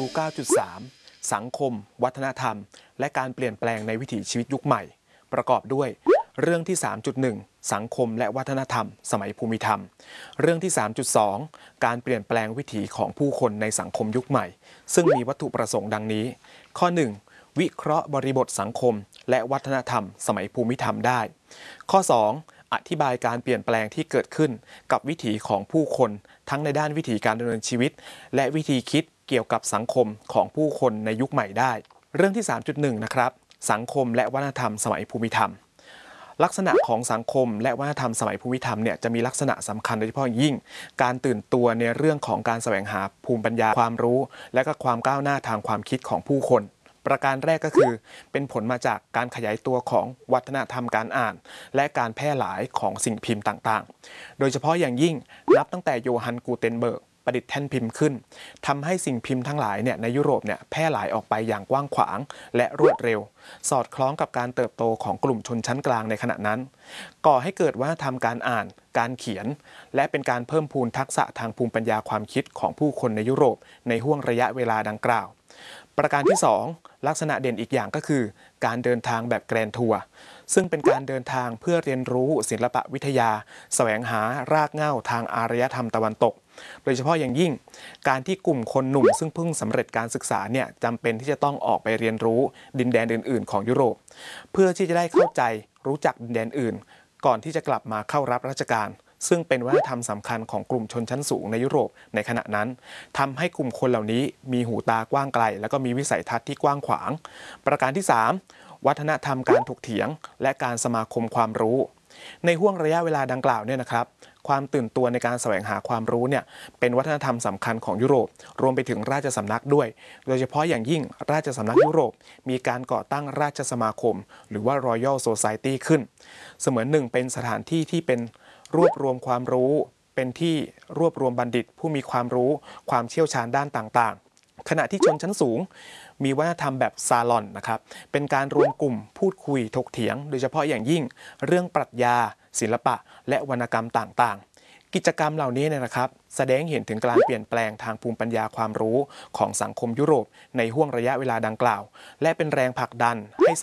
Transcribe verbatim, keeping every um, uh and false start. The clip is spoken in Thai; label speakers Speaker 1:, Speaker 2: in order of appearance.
Speaker 1: เก้าจุดสาม สังคม วัฒนธรรม และการเปลี่ยนแปลงในวิถีชีวิตยุคใหม่ ประกอบด้วยเรื่องที่ สามจุดหนึ่ง สังคมและวัฒนธรรม สมัยภูมิธรรม เรื่องที่ สามจุดสอง การเปลี่ยนแปลงวิถีของผู้คนในสังคมยุคใหม่ ซึ่งมีวัตถุประสงค์ดังนี้ ข้อ หนึ่ง วิเคราะห์บริบทสังคมและวัฒนธรรม สมัยภูมิธรรมได้ ข้อ สอง อธิบายการเปลี่ยนแปลงที่เกิดขึ้นกับวิถีของผู้คนทั้งในด้านวิถีการดำเนินชีวิตและวิธีคิดเกี่ยวกับสังคมของผู้คนในยุคใหม่ได้เรื่องที่ สามจุดหนึ่ง นะครับสังคมและวัฒนธรรมสมัยภูมิธรรมลักษณะของสังคมและวัฒนธรรมสมัยภูมิธรรมเนี่ยจะมีลักษณะสำคัญโดยเฉพาะยิ่งการตื่นตัวในเรื่องของการแสวงหาภูมิปัญญาความรู้และก็ความก้าวหน้าทางความคิดของผู้คนประการแรกก็คือเป็นผลมาจากการขยายตัวของวัฒนธรรมการอ่านและการแพร่หลายของสิ่งพิมพ์ต่างๆโดยเฉพาะอย่างยิ่งนับตั้งแต่โยฮันกูเทนเบิร์กประดิษฐ์แท่นพิมพ์ขึ้นทำให้สิ่งพิมพ์ทั้งหลายเนี่ยในยุโรปเนี่ยแพร่หลายออกไปอย่างกว้างขวางและรวดเร็วสอดคล้องกับการเติบโตของกลุ่มชนชั้นกลางในขณะนั้นก่อให้เกิดวัฒนธรรมการอ่านการเขียนและเป็นการเพิ่มพูนทักษะทางภูมิปัญญาความคิดของผู้คนในยุโรปในห้วงระยะเวลาดังกล่าวประการที่สองลักษณะเด่นอีกอย่างก็คือการเดินทางแบบแกรนด์ทัวร์ซึ่งเป็นการเดินทางเพื่อเรียนรู้ศิลปวิทยาแสวงหารากเหง้าทางอารยธรรมตะวันตกโดยเฉพาะอย่างยิ่งการที่กลุ่มคนหนุ่มซึ่งเพิ่งสำเร็จการศึกษาเนี่ยจำเป็นที่จะต้องออกไปเรียนรู้ดินแดนอื่นๆของยุโรปเพื่อที่จะได้เข้าใจรู้จักดินแดนอื่นก่อนที่จะกลับมาเข้ารับราชการซึ่งเป็นวัฒนธรรมสำคัญของกลุ่มชนชั้นสูงในยุโรปในขณะนั้นทำให้กลุ่มคนเหล่านี้มีหูตากว้างไกลและก็มีวิสัยทัศน์ที่กว้างขวางประการที่สามวัฒนธรรมการถกเถียงและการสมาคมความรู้ในห่วงระยะเวลาดังกล่าวเนี่ยนะครับความตื่นตัวในการแสวงหาความรู้เนี่ยเป็นวัฒนธรรมสำคัญของยุโรปรวมไปถึงราชสำนักด้วยโดยเฉพาะอย่างยิ่งราชสำนักยุโรปมีการก่อตั้งราชสมาคมหรือว่า Royal Society ขึ้นเสมือนหนึ่งเป็นสถานที่ที่เป็นรวบรวมความรู้เป็นที่รวบรวมบัณฑิตผู้มีความรู้ความเชี่ยวชาญด้านต่างๆขณะที่ชนชั้นสูงมีวัฒนธรรมแบบซาลอนนะครับเป็นการรวมกลุ่มพูดคุยถกเถียงโดยเฉพาะอย่างยิ่งเรื่องปรัชญาศิลปะและวรรณกรรมต่างๆกิจกรรมเหล่านี้เนี่ยนะครับแสดงเห็นถึงการเปลี่ยนแปลงทางภูมิปัญญาความรู้ของสังคมยุโรปในห่วงระยะเวลาดังกล่าวและเป็นแรงผลักดันให้